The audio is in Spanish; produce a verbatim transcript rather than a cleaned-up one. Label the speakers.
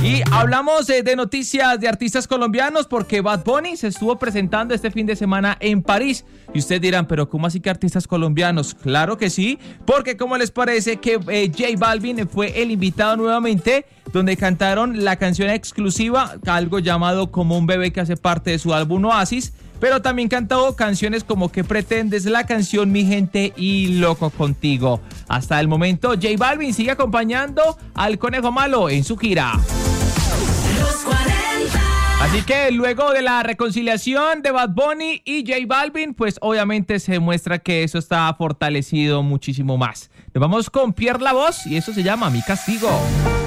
Speaker 1: Y hablamos eh, de noticias de artistas colombianos porque Bad Bunny se estuvo presentando este fin de semana en París. Y ustedes dirán, pero ¿cómo así que artistas colombianos? Claro que sí, porque ¿cómo les parece que eh, J Balvin fue el invitado nuevamente, donde cantaron la canción exclusiva, algo llamado Como un bebé, que hace parte de su álbum Oasis? Pero también cantó canciones como ¿Qué pretendes?, la canción Mi Gente y Loco Contigo. Hasta el momento, J Balvin sigue acompañando al Conejo Malo en su gira.
Speaker 2: Los cuarenta.
Speaker 1: Así que luego de la reconciliación de Bad Bunny y J Balvin, pues obviamente se muestra que eso está fortalecido muchísimo más. Nos vamos con Pierre La Voz y eso se llama Mi Castigo.